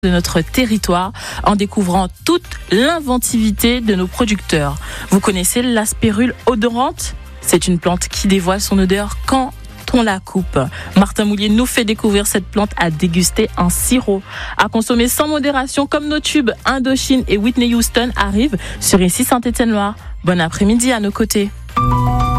de notre territoire en découvrant toute l'inventivité de nos producteurs. Vous connaissez la spirule odorante ? C'est une plante qui dévoile son odeur quand on la coupe. Martin Moulier nous fait découvrir cette plante à déguster en sirop, à consommer sans modération comme nos tubes Indochine et Whitney Houston arrivent sur ici Saint-Étienne-Loire. Bon après-midi à nos côtés.